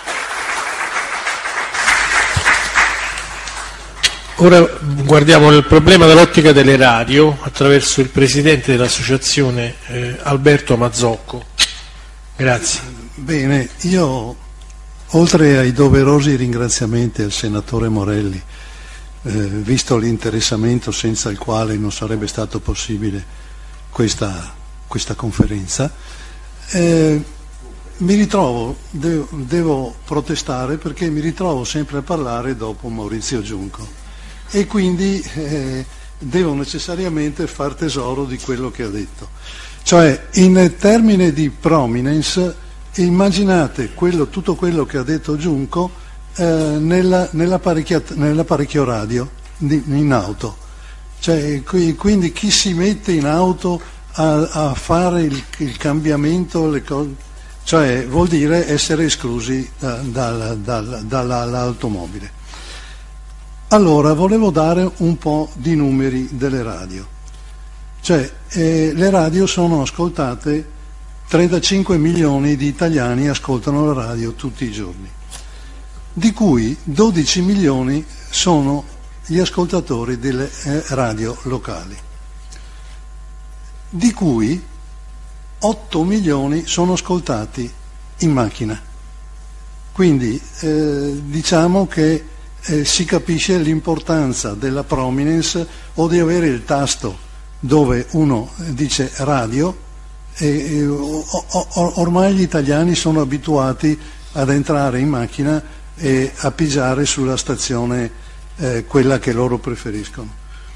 Ora guardiamo il problema dall'ottica delle radio attraverso il presidente dell'associazione eh, Alberto Mazzocco. Grazie. Bene, io oltre ai doverosi ringraziamenti al senatore Morelli, eh, visto l'interessamento senza il quale non sarebbe stato possibile questa, questa conferenza, eh, mi ritrovo, devo, devo protestare perché mi ritrovo sempre a parlare dopo Maurizio Giunco e quindi eh, devo necessariamente far tesoro di quello che ha detto. Cioè, in termini di prominence, immaginate quello, tutto quello che ha detto Giunco eh, nella, nell'apparecchio radio di, in auto. Cioè, quindi chi si mette in auto a, a fare il, il cambiamento, le cose, cioè vuol dire essere esclusi da, da, da, dall'automobile. Allora, volevo dare un po' di numeri delle radio. Cioè, eh, le radio sono ascoltate, trentacinque milioni di italiani ascoltano la radio tutti i giorni, di cui dodici milioni sono gli ascoltatori delle eh, radio locali, di cui otto milioni sono ascoltati in macchina. Quindi eh, diciamo che eh, si capisce l'importanza della prominence o di avere il tasto dove uno dice radio. E, e, or, ormai gli italiani sono abituati ad entrare in macchina e a pigiare sulla stazione eh, quella che loro preferiscono.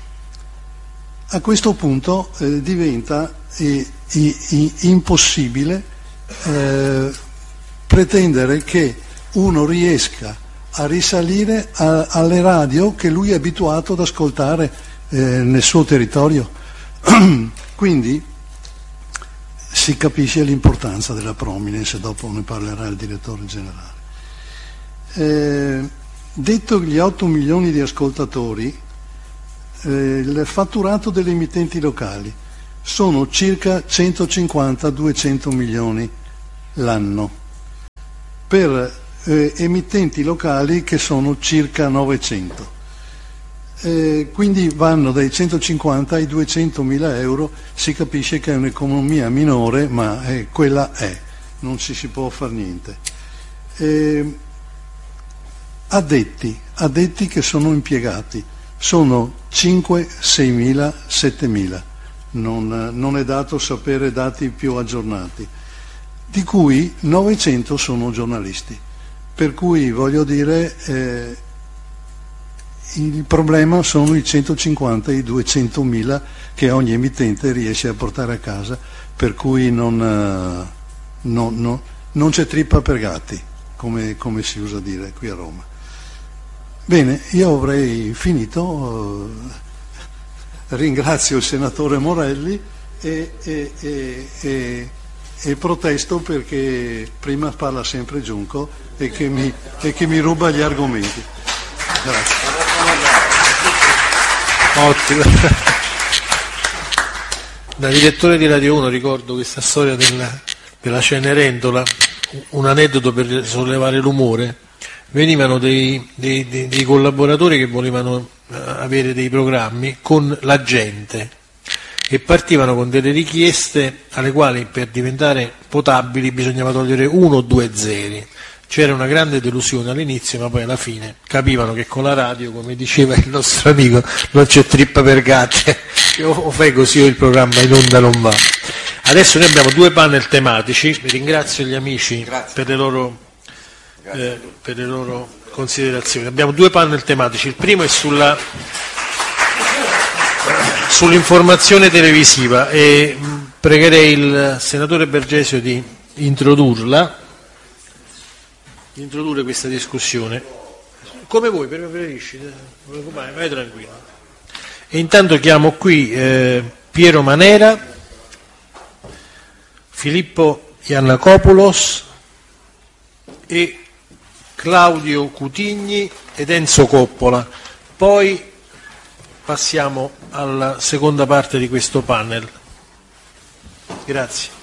A questo punto eh, diventa eh, eh, impossibile eh, pretendere che uno riesca a risalire a, alle radio che lui è abituato ad ascoltare eh, nel suo territorio. Quindi si capisce l'importanza della prominence, dopo ne parlerà il direttore generale. Eh, detto gli otto milioni di ascoltatori, eh, il fatturato delle emittenti locali sono circa centocinquanta duecento milioni l'anno, per eh, emittenti locali che sono circa novecento. Eh, quindi vanno dai centocinquanta ai duecentomila euro, si capisce che è un'economia minore, ma eh, quella è, non ci si può far niente. Eh, addetti, addetti che sono impiegati, sono cinque, seimila, settemila, non, non è dato sapere dati più aggiornati, di cui novecento sono giornalisti, per cui voglio dire... Eh, il problema sono i centocinquanta e i duecentomila che ogni emittente riesce a portare a casa, per cui non, non, non, non c'è trippa per gatti, come, come si usa dire qui a Roma. Bene, io avrei finito, eh, ringrazio il senatore Morelli e, e, e, e, e protesto perché prima parla sempre Giunco e che mi, e che mi ruba gli argomenti. Grazie. Ottimo. Da direttore di Radio uno ricordo questa storia della, della Cenerentola, un aneddoto per sollevare l'umore. Venivano dei, dei, dei, dei collaboratori che volevano avere dei programmi con la gente e partivano con delle richieste alle quali per diventare potabili bisognava togliere uno o due zeri. C'era una grande delusione all'inizio, ma poi alla fine capivano che con la radio, come diceva il nostro amico, non c'è trippa per gatti, o fai così o il programma in onda non va. Adesso noi abbiamo due panel tematici, ringrazio gli amici per le, loro, eh, per le loro considerazioni. Abbiamo due panel tematici, il primo è sulla, sull'informazione televisiva e pregherei il senatore Bergesio di introdurla. introdurre questa discussione come voi, preferisci, vai, vai tranquillo. E intanto chiamo qui eh, Piero Manera, Filippo Iannakopoulos e Claudio Cutigni ed Enzo Coppola, poi passiamo alla seconda parte di questo panel. Grazie.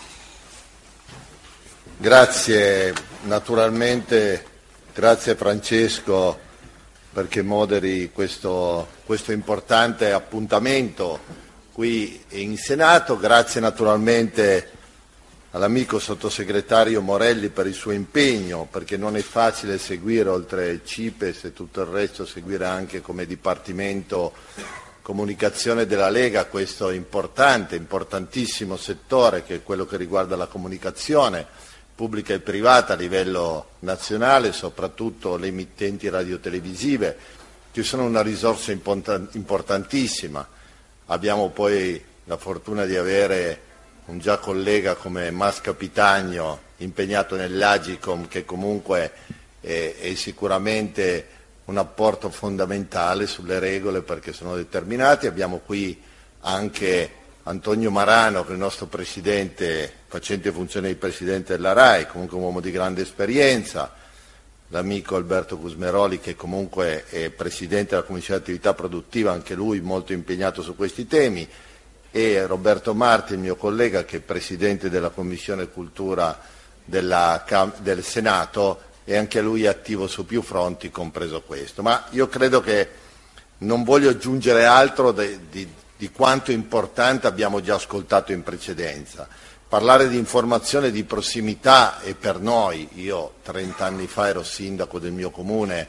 Grazie. Naturalmente grazie Francesco perché moderi questo, questo importante appuntamento qui in Senato, grazie naturalmente all'amico sottosegretario Morelli per il suo impegno, perché non è facile seguire oltre il CIPES e tutto il resto, seguire anche come Dipartimento Comunicazione della Lega questo importante, importantissimo settore che è quello che riguarda la comunicazione pubblica e privata a livello nazionale, soprattutto le emittenti radiotelevisive, che sono una risorsa importantissima. Abbiamo poi la fortuna di avere un già collega come Mas Capitagno impegnato nell'Agicom, che comunque è, è sicuramente un apporto fondamentale sulle regole perché sono determinati. Abbiamo qui anche Antonio Marano, che è il nostro presidente, facente funzione di presidente della RAI, comunque un uomo di grande esperienza, l'amico Alberto Gusmeroli, che comunque è presidente della Commissione di Attività Produttiva, anche lui molto impegnato su questi temi, e Roberto Marti, il mio collega, che è presidente della Commissione Cultura della, del Senato, e anche lui è attivo su più fronti, compreso questo. Ma io credo che non voglio aggiungere altro di, di di quanto importante abbiamo già ascoltato in precedenza. Parlare di informazione di prossimità è per noi, io trent'anni fa ero sindaco del mio comune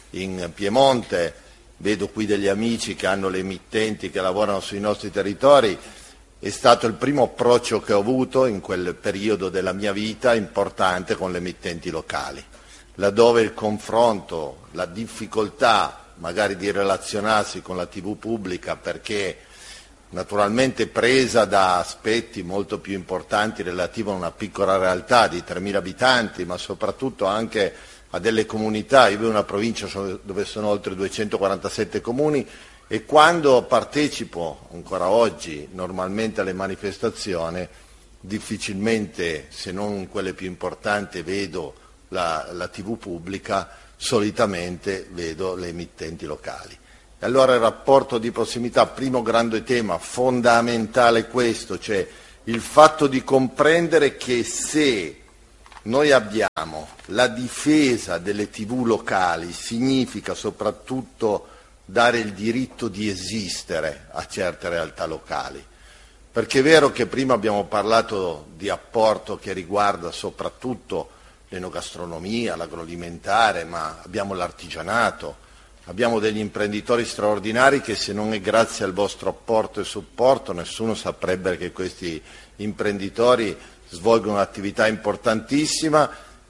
in Piemonte, vedo qui degli amici che hanno le emittenti che lavorano sui nostri territori, è stato il primo approccio che ho avuto in quel periodo della mia vita importante con le emittenti locali, laddove il confronto, la difficoltà magari di relazionarsi con la tivù pubblica perché naturalmente presa da aspetti molto più importanti relativi a una piccola realtà di tremila abitanti, ma soprattutto anche a delle comunità. Io vivo in una provincia dove sono oltre duecentoquarantasette comuni, e quando partecipo ancora oggi normalmente alle manifestazioni, difficilmente, se non quelle più importanti, vedo la, la tivù pubblica, solitamente vedo le emittenti locali. E allora il rapporto di prossimità, primo grande tema fondamentale questo, cioè il fatto di comprendere che se noi abbiamo la difesa delle tivù locali, significa soprattutto dare il diritto di esistere a certe realtà locali. Perché è vero che prima abbiamo parlato di apporto che riguarda soprattutto l'enogastronomia, l'agroalimentare, ma abbiamo l'artigianato, abbiamo degli imprenditori straordinari che se non è grazie al vostro apporto e supporto nessuno saprebbe che questi imprenditori svolgono un'attività importantissima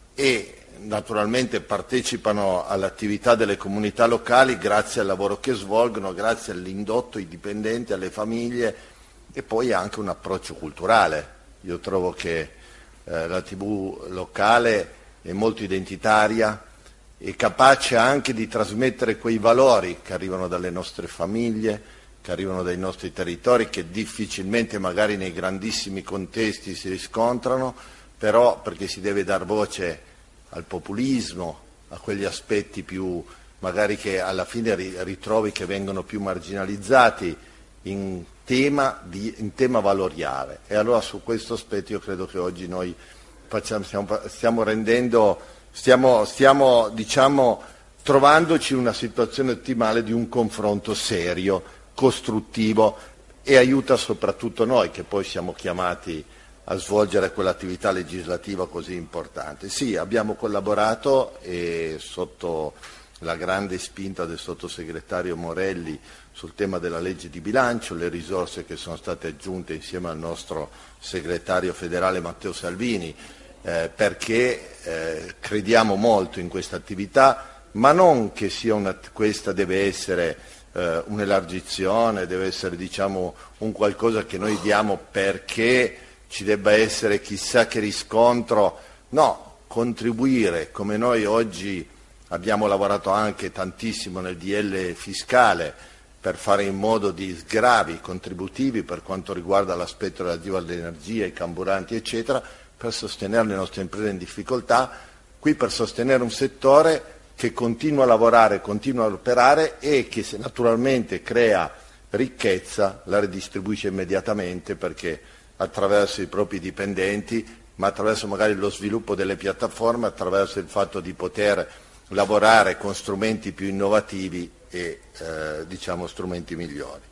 e naturalmente partecipano all'attività delle comunità locali grazie al lavoro che svolgono, grazie all'indotto, ai dipendenti, alle famiglie e poi anche un approccio culturale. Io trovo che eh, la tivù locale è molto identitaria e capace anche di trasmettere quei valori che arrivano dalle nostre famiglie, che arrivano dai nostri territori, che difficilmente magari nei grandissimi contesti si riscontrano, però perché si deve dar voce al populismo, a quegli aspetti più magari che alla fine ritrovi che vengono più marginalizzati in tema, di, in tema valoriale. E allora su questo aspetto io credo che oggi noi facciamo, stiamo, stiamo rendendo, stiamo, stiamo diciamo, trovandoci in una situazione ottimale di un confronto serio, costruttivo e aiuta soprattutto noi che poi siamo chiamati a svolgere quell'attività legislativa così importante. Sì, abbiamo collaborato e sotto la grande spinta del sottosegretario Morelli sul tema della legge di bilancio, le risorse che sono state aggiunte insieme al nostro segretario federale Matteo Salvini, eh, perché eh, crediamo molto in questa attività, ma non che sia una, questa deve essere eh, un'elargizione, deve essere diciamo, un qualcosa che noi diamo perché ci debba essere chissà che riscontro, no, contribuire come noi oggi abbiamo lavorato anche tantissimo nel D L fiscale per fare in modo di sgravi contributivi per quanto riguarda l'aspetto relativo all'energia, ai carburanti eccetera, per sostenere le nostre imprese in difficoltà, qui per sostenere un settore che continua a lavorare, continua a operare e che se naturalmente crea ricchezza la ridistribuisce immediatamente perché attraverso i propri dipendenti, ma attraverso magari lo sviluppo delle piattaforme, attraverso il fatto di poter lavorare con strumenti più innovativi e eh, diciamo strumenti migliori.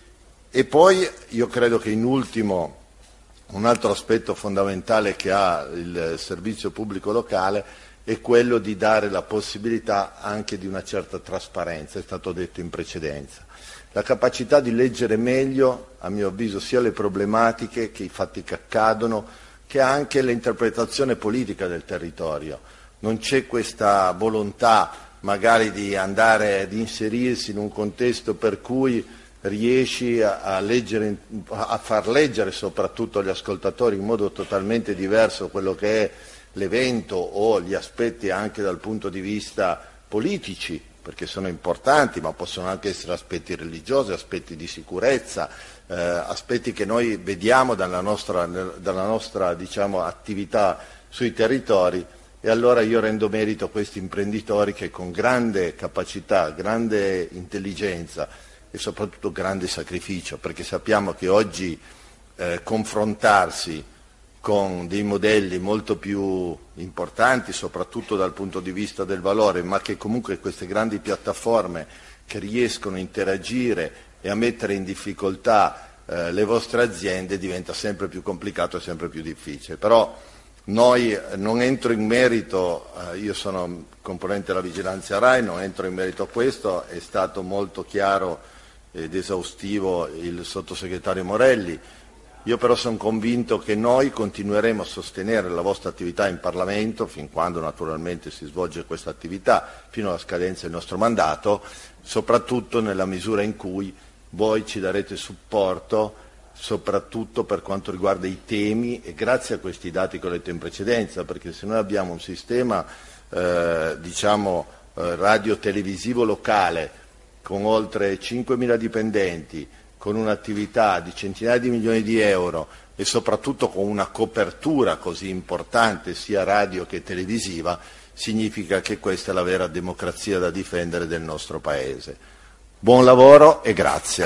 E poi io credo che in ultimo un altro aspetto fondamentale che ha il servizio pubblico locale è quello di dare la possibilità anche di una certa trasparenza, è stato detto in precedenza. La capacità di leggere meglio, a mio avviso, sia le problematiche che i fatti che accadono, che anche l'interpretazione politica del territorio. Non c'è questa volontà magari di andare ad inserirsi in un contesto per cui riesci a, a, leggere, a far leggere soprattutto agli ascoltatori in modo totalmente diverso quello che è l'evento o gli aspetti anche dal punto di vista politici, perché sono importanti, ma possono anche essere aspetti religiosi, aspetti di sicurezza, eh, aspetti che noi vediamo dalla nostra, dalla nostra diciamo, attività sui territori. E allora io rendo merito a questi imprenditori che con grande capacità, grande intelligenza e soprattutto grande sacrificio, perché sappiamo che oggi eh, confrontarsi con dei modelli molto più importanti, soprattutto dal punto di vista del valore, ma che comunque queste grandi piattaforme che riescono a interagire e a mettere in difficoltà eh, le vostre aziende diventa sempre più complicato e sempre più difficile. Però noi non entro in merito, eh, io sono componente della Vigilanza RAI, non entro in merito a questo, è stato molto chiaro ed esaustivo il sottosegretario Morelli. Io però sono convinto che noi continueremo a sostenere la vostra attività in Parlamento, fin quando naturalmente si svolge questa attività, fino alla scadenza del nostro mandato, soprattutto nella misura in cui voi ci darete supporto, soprattutto per quanto riguarda i temi, e grazie a questi dati che ho letto in precedenza, perché se noi abbiamo un sistema eh, diciamo, eh, radio-televisivo locale con oltre cinquemila dipendenti, con un'attività di centinaia di milioni di euro e soprattutto con una copertura così importante sia radio che televisiva, significa che questa è la vera democrazia da difendere del nostro Paese. Buon lavoro e grazie.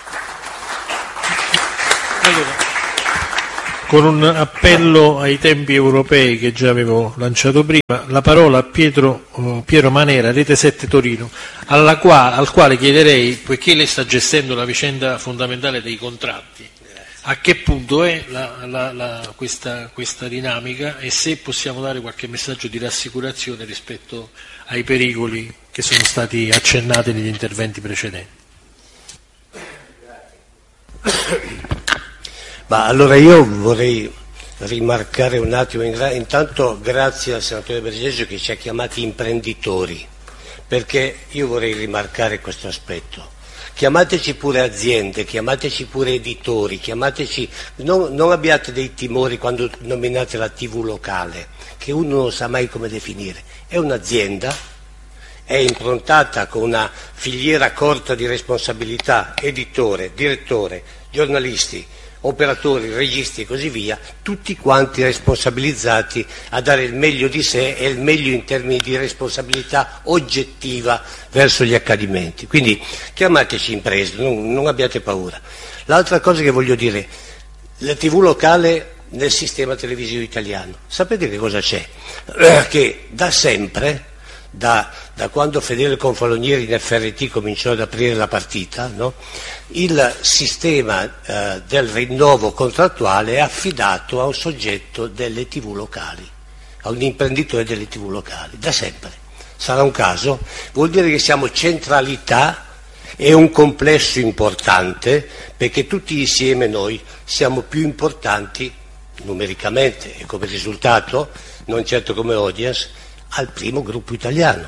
Allora, con un appello ai tempi europei che già avevo lanciato prima, la parola a Pietro, uh, Piero Manera, Rete sette Torino, alla qua, al quale chiederei, poiché lei sta gestendo la vicenda fondamentale dei contratti, a che punto è la, la, la, questa, questa dinamica e se possiamo dare qualche messaggio di rassicurazione rispetto ai pericoli che sono stati accennati negli interventi precedenti. Ma allora io vorrei rimarcare un attimo, intanto grazie al senatore Bergesio che ci ha chiamati imprenditori, perché io vorrei rimarcare questo aspetto. Chiamateci pure aziende, chiamateci pure editori, chiamateci, non, non abbiate dei timori quando nominate la tivù locale, che uno non sa mai come definire. È un'azienda, è improntata con una filiera corta di responsabilità, editore, direttore, giornalisti, operatori, registi e così via, tutti quanti responsabilizzati a dare il meglio di sé e il meglio in termini di responsabilità oggettiva verso gli accadimenti. Quindi chiamateci imprese, non, non abbiate paura. L'altra cosa che voglio dire, la tivù locale nel sistema televisivo italiano, sapete che cosa c'è? Eh, che da sempre, da, da quando Fedele Confalonieri in F R T cominciò ad aprire la partita, no? Il sistema eh, del rinnovo contrattuale è affidato a un soggetto delle tivù locali, a un imprenditore delle tivù locali, da sempre. Sarà un caso? Vuol dire che siamo centralità e un complesso importante, perché tutti insieme noi siamo più importanti numericamente e come risultato, non certo come audience, al primo gruppo italiano,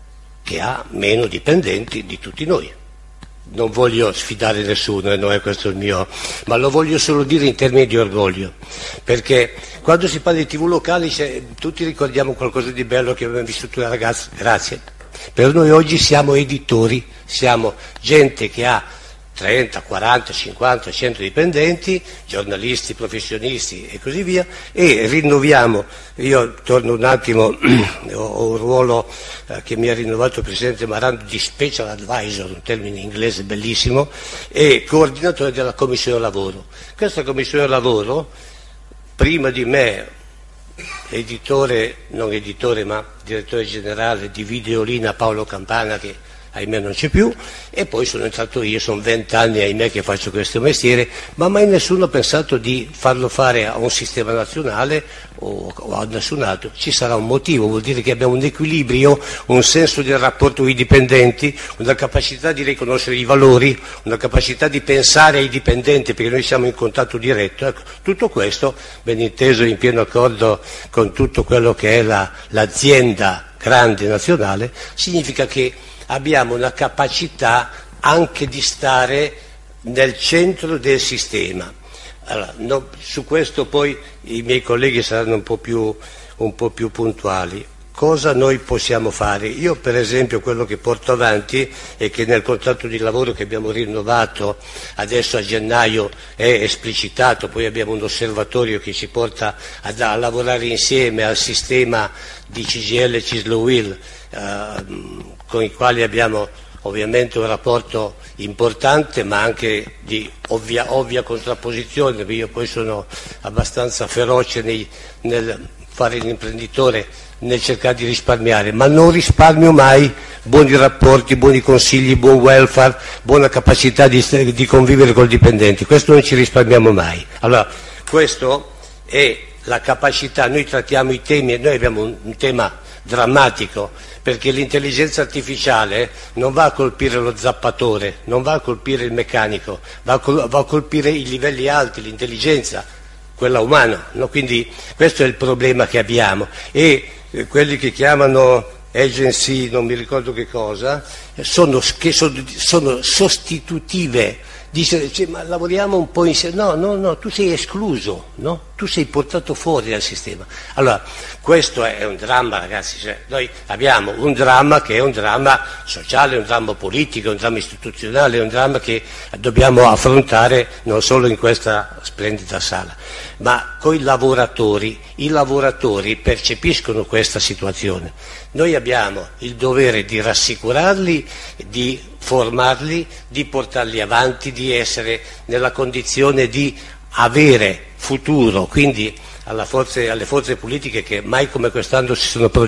che ha meno dipendenti di tutti noi. Non voglio sfidare nessuno, e non è questo il mio, ma lo voglio solo dire in termini di orgoglio, perché quando si parla di tivù locali tutti ricordiamo qualcosa di bello che abbiamo vissuto da ragazzi, grazie. Per noi oggi siamo editori, siamo gente che ha trenta, quaranta, cinquanta, cento dipendenti, giornalisti, professionisti e così via, e rinnoviamo, io torno un attimo, ho un ruolo eh, che mi ha rinnovato il Presidente Marano di Special Advisor, un termine inglese bellissimo, e coordinatore della Commissione Lavoro. Questa Commissione Lavoro, prima di me, editore, non editore ma direttore generale di Videolina Paolo Campana, che ahimè non c'è più, e poi sono entrato io, sono vent'anni ahimè che faccio questo mestiere, ma mai nessuno ha pensato di farlo fare a un sistema nazionale o, o a nessun altro. Ci sarà un motivo, vuol dire che abbiamo un equilibrio, un senso del rapporto con i dipendenti, una capacità di riconoscere i valori, una capacità di pensare ai dipendenti, perché noi siamo in contatto diretto. Ecco, tutto questo, ben inteso, in pieno accordo con tutto quello che è la, l'azienda grande nazionale, significa che abbiamo una capacità anche di stare nel centro del sistema. Allora, no, su questo poi i miei colleghi saranno un po' più, un po' più puntuali. Cosa noi possiamo fare? Io per esempio quello che porto avanti è che nel contratto di lavoro che abbiamo rinnovato adesso a gennaio è esplicitato, poi abbiamo un osservatorio che ci porta a, a lavorare insieme al sistema di C G I L e Cislo-Will, eh, con i quali abbiamo ovviamente un rapporto importante ma anche di ovvia, ovvia contrapposizione, perché io poi sono abbastanza feroce nei, nel fare l'imprenditore, nel cercare di risparmiare, ma non risparmio mai buoni rapporti, buoni consigli, buon welfare, buona capacità di, di convivere con i dipendenti, questo non ci risparmiamo mai. Allora, questo è la capacità, noi trattiamo i temi, noi abbiamo un, un tema drammatico, perché l'intelligenza artificiale non va a colpire lo zappatore, non va a colpire il meccanico, va a, col- va a colpire i livelli alti, l'intelligenza, quella umana, no? Quindi questo è il problema che abbiamo, e eh, quelli che chiamano agency, non mi ricordo che cosa, sono, che sono, sono sostitutive. Dice, cioè, ma lavoriamo un po' insieme, no, no, no, tu sei escluso, no? tu sei portato fuori dal sistema. Allora, questo è un dramma, ragazzi, cioè, noi abbiamo un dramma che è un dramma sociale, un dramma politico, un dramma istituzionale, un dramma che dobbiamo affrontare non solo in questa splendida sala, ma con i lavoratori. I lavoratori percepiscono questa situazione. Noi abbiamo il dovere di rassicurarli, di formarli, di portarli avanti, di essere nella condizione di avere futuro, quindi alla forze, alle forze politiche che mai come quest'anno si sono proiettati